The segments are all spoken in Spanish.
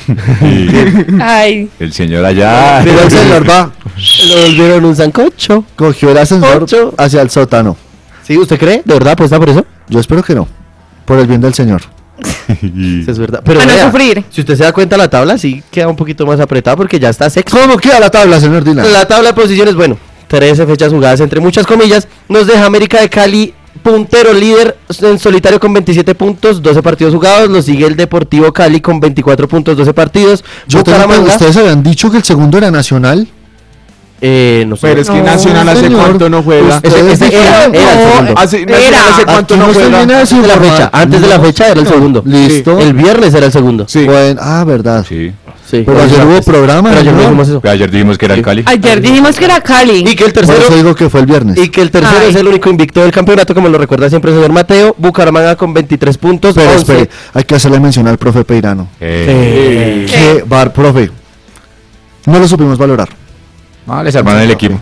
Ay. El señor allá. Pero el señor va, Lo volvieron un sancocho. cogió el ascensor Ocho. hacia el sótano. ¿Sí? ¿Usted cree? ¿De verdad apuesta por eso? Yo espero que no, por el bien del señor. Sí, es verdad. Pero A no vea, sufrir. si usted se da cuenta, la tabla sí queda un poquito más apretada porque ya está sexto. ¿Cómo queda la tabla, señor Dylan? La tabla de posiciones, bueno, 13 fechas jugadas entre muchas comillas, nos deja América de Cali puntero líder en solitario con 27 puntos, 12 partidos jugados, lo sigue el Deportivo Cali con 24 puntos, 12 partidos. Ustedes habían dicho que el segundo era Nacional. No sé. Pero es que No, Nacional hace señor. cuánto no juega. Ese era el segundo. Nacional hace cuánto Aquí no no se juega. viene a decir Antes de la informar. fecha, antes de la fecha era el segundo. Listo. El viernes era el segundo. Sí. Bueno, verdad. Sí. Sí. Pero ayer hubo programa, Pero ayer no ¿no? dijimos eso. Ayer dijimos que era el Sí. Cali. Ayer dijimos que era Cali. Y que el Por tercero eso digo que fue el viernes. Y que el tercero Ay. es el único invicto del campeonato, como lo recuerda siempre el señor Mateo. Bucaramanga con 23 puntos. Pero 11. espere, hay que hacerle mención al profe Peirano. Eh, Que profe, no lo supimos valorar. No, les armaron el equipo.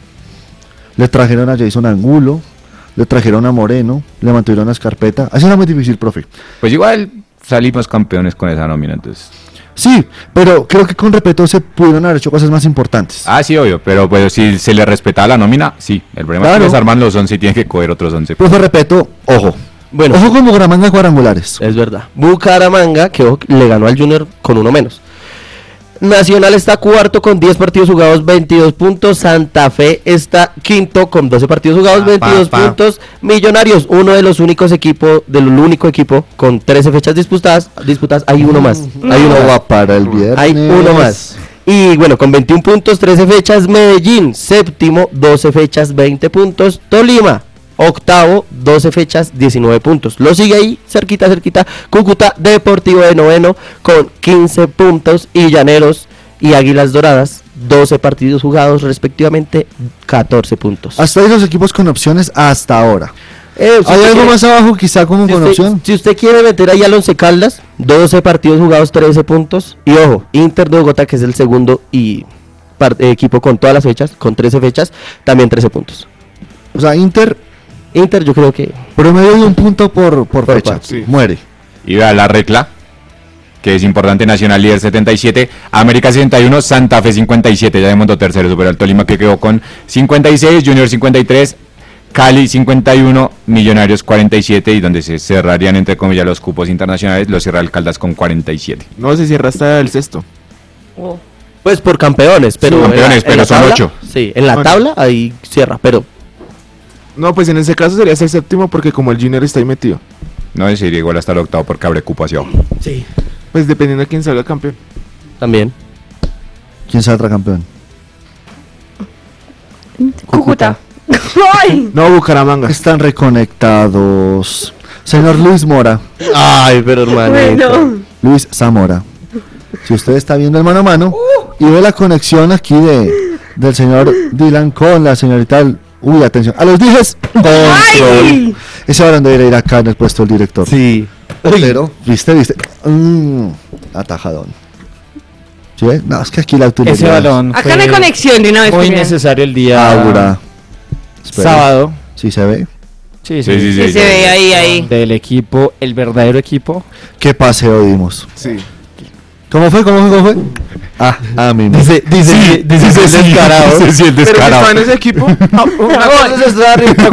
Le trajeron a Jason Angulo, le trajeron a Moreno, le mantuvieron a Escarpeta. Así era muy difícil, profe. Pues igual salimos campeones con esa nómina, entonces. Sí, pero creo que con respeto se pudieron haber hecho cosas más importantes. Ah, sí, obvio, pero pues si se le respetaba la nómina, sí. El problema es Claro. que les arman los 11 y tienen que coger otros 11. Profe, respeto, ojo. Bueno, Ojo con Bucaramanga cuadrangulares. es verdad. Bucaramanga, que ojo, le ganó al Junior con uno menos. Nacional está cuarto con 10 partidos jugados, 22 puntos. Santa Fe está quinto con 12 partidos jugados, 22 puntos. Millonarios, uno de los únicos equipos, del único equipo con 13 fechas disputadas, hay uno más. Hay uno No más. va para el viernes. Hay uno más. Y bueno, con 21 puntos, 13 fechas, Medellín, séptimo, 12 fechas, 20 puntos. Tolima, octavo, 12 fechas, 19 puntos. Lo sigue ahí, cerquita, Cúcuta Deportivo de noveno con 15 puntos. Y Llaneros y Águilas Doradas, 12 partidos jugados respectivamente, 14 puntos. Hasta ahí los equipos con opciones hasta ahora. Si ¿Hay usted algo quiere- más abajo quizá como si con usted, opción? si usted quiere meter ahí al Once Caldas, 12 partidos jugados, 13 puntos. Y ojo, Inter de Bogotá, que es el segundo y equipo con todas las fechas, con 13 fechas, también 13 puntos. O sea, Inter Inter yo creo que... promedio de un punto por fecha. partido. Sí. Muere. Y vea la regla, que es importante, Nacional líder 77, América 61, Santa Fe 57, ya de mundo tercero, superó al Tolima que quedó con 56, Junior 53, Cali 51, Millonarios 47, y donde se cerrarían entre comillas los cupos internacionales, los cierra el Caldas con 47. No, se cierra hasta el sexto. Oh. Pues por campeones, pero... Sí, campeones, pero la son tabla, 8. Sí, en la Bueno. tabla ahí cierra, pero... No, pues en ese caso sería hasta el séptimo porque como el Junior está ahí metido. No, ese iría igual hasta el octavo porque abre cupo hacia abajo. Sí. Pues dependiendo de quién salga campeón. También. ¿Quién saldrá campeón? Cúcuta. Ay. No, Bucaramanga. Están reconectados. Señor Luis Mora, Ay, pero hermano. Bueno. Luis Zamora. Si usted está viendo el mano a mano y ve la conexión aquí del señor Dylan con la señorita... Uy, atención. A los dijes. Ay. Ese balón debería ir acá en el puesto del director. Sí. Pero, ¿viste? Atajadón. ¿Sí ve? No, es que aquí la Ese utilería. balón Acá no hay conexión de una vez. muy que vean. necesario el día Aura. Espera. sábado. ¿Sí se ve? Sí, Sí, sí, Sí, se ve ahí. Del equipo, el verdadero equipo. ¿Qué paseo dimos? Sí. ¿Cómo fue? A mí. Dice el descarado. Sí, el Pero si descarado. está en ese equipo. Una cosa es estar arriba,